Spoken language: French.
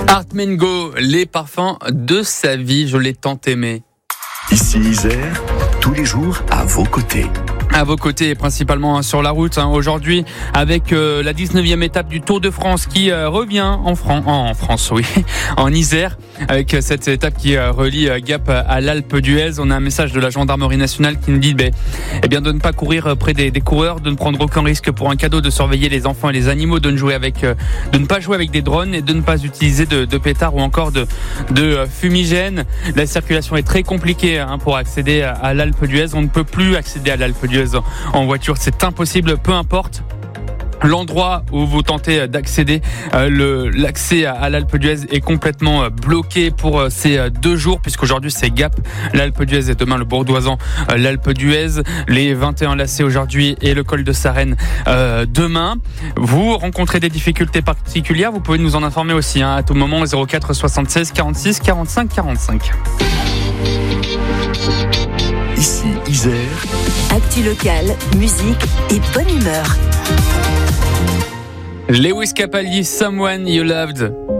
Artman Go, les parfums de sa vie, je l'ai tant aimé. Ici Isère, tous les jours à vos côtés. À vos côtés, principalement sur la route. Aujourd'hui, avec la 19e étape du Tour de France qui revient en France, oui, en Isère, avec cette étape qui relie Gap à l'Alpe d'Huez. On a un message de la gendarmerie nationale qui nous dit de ne pas courir près des coureurs, de ne prendre aucun risque pour un cadeau, de surveiller les enfants et les animaux, de ne pas jouer avec des drones et de ne pas utiliser de pétards ou encore de fumigènes. La circulation est très compliquée pour accéder à l'Alpe d'Huez. On ne peut plus accéder à l'Alpe d'Huez en voiture, c'est impossible, peu importe l'endroit où vous tentez d'accéder. L'accès à l'Alpe d'Huez est complètement bloqué pour ces 2 jours, puisqu'aujourd'hui c'est Gap, l'Alpe d'Huez, et demain le Bourdoisan, l'Alpe d'Huez, les 21 lacets aujourd'hui et le col de Sarenne demain. Vous rencontrez des difficultés particulières, vous pouvez nous en informer aussi à tout moment, 04 76 46 45 45. Ici Isère. Actu locale, musique et bonne humeur. Lewis Capaldi, Someone You Loved.